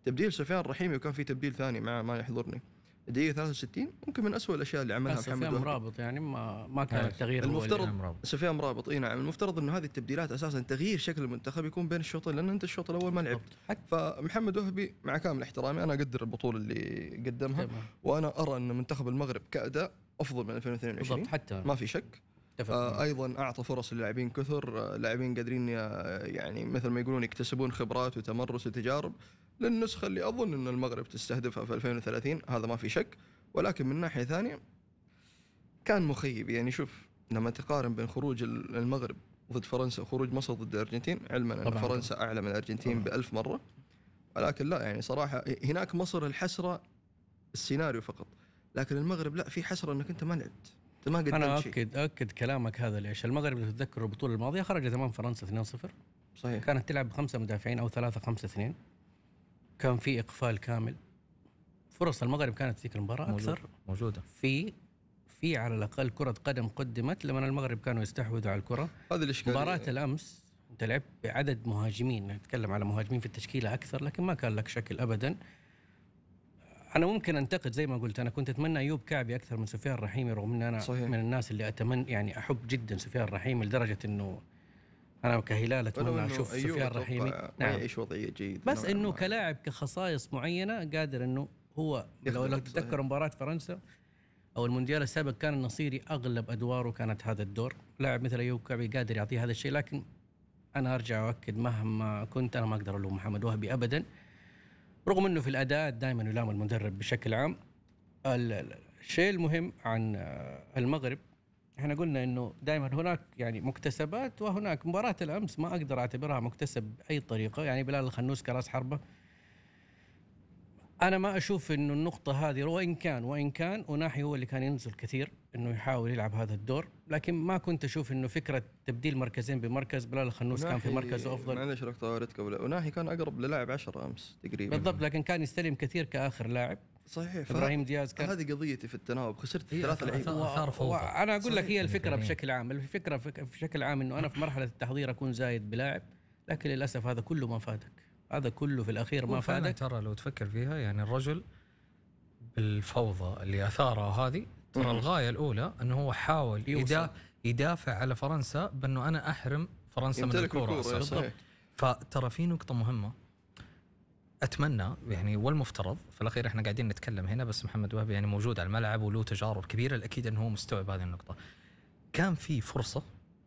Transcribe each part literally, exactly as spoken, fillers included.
تبديل سفيان الرحيمي وكان في تبديل ثاني مع ما يحضرني الدقيقة ثلاثة وستين ممكن من أسوأ الأشياء اللي عملها محمد سفيان مرابط يعني ما ما كان التغيير المفترض سفيان مرابط اي نعم المفترض انه هذه التبديلات اساسا تغيير شكل المنتخب يكون بين الشوطين لان انت الشوط الاول ما لعبت. فمحمد وهبي مع كامل احترامي انا اقدر البطولة اللي قدمها طبعا. وانا ارى ان منتخب المغرب كأداء افضل من ألفين واثنين وعشرين حتى ما في شك. آه ايضا اعطى فرص للاعبين كثر لاعبين قادرين يعني مثل ما يقولون يكتسبون خبرات وتمرس وتجارب للنسخة اللي اظن ان المغرب تستهدفها في ألفين وثلاثين هذا ما في شك. ولكن من ناحية ثانية كان مخيب يعني شوف لما تقارن بين خروج المغرب ضد فرنسا وخروج مصر ضد الأرجنتين علما أن فرنسا أعلى من الأرجنتين بألف مرة ولكن لا يعني صراحة هناك مصر الحسرة السيناريو فقط لكن المغرب لا في حسرة أنك أنت ما لعبت ما قدمت أنا أكد أكد كلامك هذا ليش المغرب اللي تتذكر البطولة الماضية خرجت أمام فرنسا اثنين صفر صحيح كانت تلعب بخمسة مدافعين أو ثلاثة خمسة اثنين كان في إقفال كامل فرص المغرب كانت ذيك المباراة أكثر موجودة في في على الأقل كرة قدم قدمت لما المغرب كانوا يستحوذوا على الكرة. هذه الإشكالية. مباراة الأمس أنت لعبت بعدد مهاجمين نتكلم على مهاجمين في التشكيلة أكثر لكن ما كان لك شكل أبدا. أنا ممكن أنتقد زي ما قلت أنا كنت أتمنى أيوب كعبي أكثر من سفيان الرحيمي رغم أن أنا صحيح. من الناس اللي أتمنى يعني أحب جدا سفيان الرحيمي لدرجة أنه أنا كهلال أتمنى أشوف سفيان الرحيمي نعم يعيش وضعية جيدة بس إنه كلاعب كخصائص معينة قادر إنه هو لو لو تتذكر مباراة فرنسا أو المونديال السابق كان النصيري أغلب أدواره كانت هذا الدور لاعب مثل أيوب كعبي قادر يعطيه هذا الشيء لكن أنا أرجع وأكد مهما كنت أنا ما أقدر ألوم محمد وهبي أبدا رغم أنه في الأداء دائما يلام المدرب بشكل عام. الشيء المهم عن المغرب احنا قلنا انه دائما هناك يعني مكتسبات وهناك مباراة الامس ما اقدر اعتبرها مكتسب باي طريقة يعني بلال الخنوس كراس حربة انا ما اشوف انه النقطة هذه وان كان وان كان وناحي هو اللي كان ينزل كثير انه يحاول يلعب هذا الدور لكن ما كنت اشوف انه فكرة تبديل مركزين بمركز بلال الخنوس كان في مركزه افضل. معلش ركض وردك وناحي كان اقرب للاعب عشرة امس تقريبا بالضبط لكن كان يستلم كثير كاخر لاعب صحيح. ابراهيم دياز كان هذه قضيتي في التناوب خسرت ثلاثة لعيبه انا اقول لك هي الفكره بشكل عام الفكره بشكل عام انه انا في مرحله التحضير اكون زايد بلاعب لكن للاسف هذا كله ما فادك هذا كله في الاخير ما فادك. ترى لو تفكر فيها يعني الرجل بالفوضى اللي اثارها هذه ترى الغايه الاولى انه هو حاول يدا يدافع على فرنسا بانه انا احرم فرنسا من الكره اساسا. فترى في نقطه مهمه اتمنى يعني والمفترض في الاخير احنا قاعدين نتكلم هنا بس محمد وهبي يعني موجود على الملعب وله تجارب كبيره الاكيد انه هو مستوعب هذه النقطه. كان في فرصه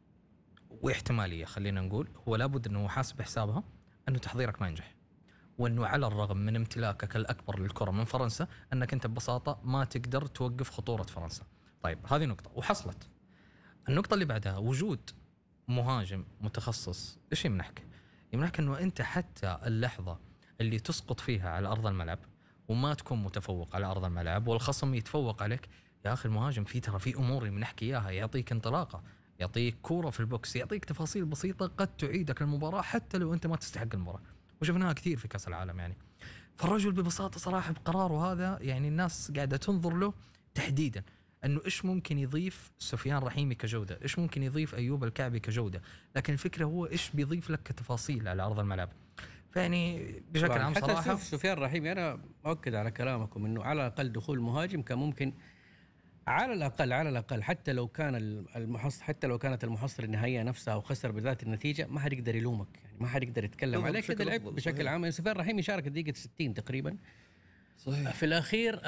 واحتماليه خلينا نقول هو لابد انه حاسب حسابها انه تحضيرك ما ينجح وانه على الرغم من امتلاكك الاكبر للكره من فرنسا انك انت ببساطه ما تقدر توقف خطوره فرنسا. طيب هذه نقطه وحصلت. النقطه اللي بعدها وجود مهاجم متخصص ايش يمنحك؟ يمنحك انه انت حتى اللحظه اللي تسقط فيها على أرض الملعب وما تكون متفوق على أرض الملعب والخصم يتفوق عليك يا أخي المهاجم فيه ترى في أمور يمنحك إياها يعطيك انطلاقة يعطيك كورة في البوكس يعطيك تفاصيل بسيطة قد تعيدك للمباراة حتى لو أنت ما تستحق المباراة وشفناها كثير في كأس العالم يعني. فالرجل ببساطة صراحة بقراره هذا يعني الناس قاعدة تنظر له تحديدا أنه إيش ممكن يضيف سفيان رحيمي كجودة إيش ممكن يضيف أيوب الكعبي كجودة لكن الفكرة هو إيش بيضيف لك كتفاصيل على أرض الملعب. يعني بشكل عام صراحه حتى سفيان الرحيمي انا اؤكد على كلامكم انه على الاقل دخول مهاجم كان ممكن على الاقل على الاقل حتى لو كان المحص حتى لو كانت المحصله النهائيه نفسها وخسر بذات النتيجه ما حد يقدر يلومك يعني ما حد يقدر يتكلم عليك كذا لعب بشكل عام. سفيان الرحيمي شارك الدقيقه ستين تقريبا صحيح. في الاخير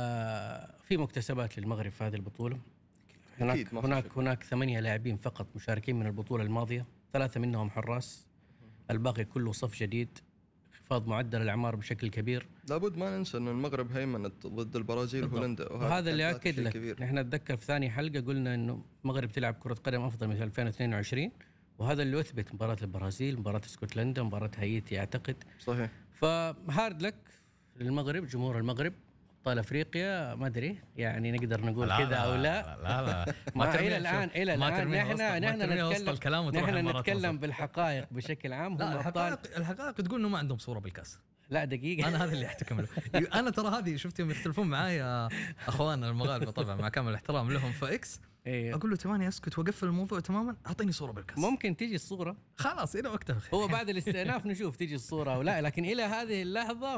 آه في مكتسبات للمغرب في هذه البطوله هناك هناك هناك ثمانية لاعبين فقط مشاركين من البطوله الماضيه ثلاثه منهم حراس الباقي كله صف جديد انخفاض معدل الأعمار بشكل كبير. لابد ما ننسى أن المغرب هيمنت ضد البرازيل وهولندا وهذا اللي أكد لك. نحن نتذكر في ثاني حلقة قلنا أنه المغرب تلعب كرة قدم أفضل من ألفين واثنين وعشرين وهذا اللي يثبت مباراة البرازيل مباراة اسكتلندا مباراة هايتي أعتقد صحيح. فهارد لك للمغرب جمهور المغرب أبطال أفريقيا ما أدري يعني نقدر نقول كذا أو لا لا لا ما إلى الآن إلى الآن نحن نحن نتكلم نحن نتكلم بالحقائق بشكل عام. لا الحقائق الحقائق تقول إنه ما عندهم صورة بالكاس. لا دقيقة أنا هذا اللي أحتكم له. أنا ترى هذه شفتهم يختلفون معايا أخواننا المغاربة طبعا مع كامل الاحترام لهم فإكس إيه. أقول له تماني أسكت وقفل الموضوع تماما أعطيني صورة بالكاس. ممكن تيجي الصورة خلاص إلى وقتها هو بعد الاستئناف نشوف تيجي الصورة أو لا لكن إلى هذه اللحظة